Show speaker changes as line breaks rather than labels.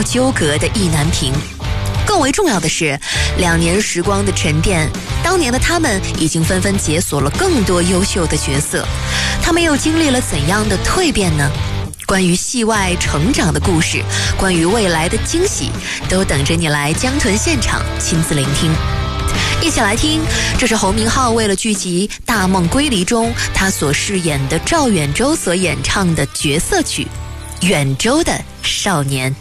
遭纠葛的意难平。更为重要的是，2年时光的沉淀，当年的他们已经纷纷解锁了更多优秀的角色，他们又经历了怎样的蜕变呢？关于戏外成长的故事，关于未来的惊喜，都等着你来江豚现场亲自聆听。一起来听，这是侯明昊为了剧集《大梦归离》中他所饰演的赵远洲所演唱的角色曲《远洲的少年》。